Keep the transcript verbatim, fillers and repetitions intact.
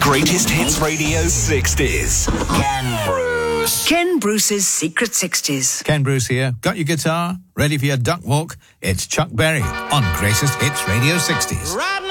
Greatest Hits Radio sixties. Ken Bruce. Ken Bruce's Secret sixties. Ken Bruce here. Got your guitar? Ready for your duck walk? It's Chuck Berry on Greatest Hits Radio sixties. Riding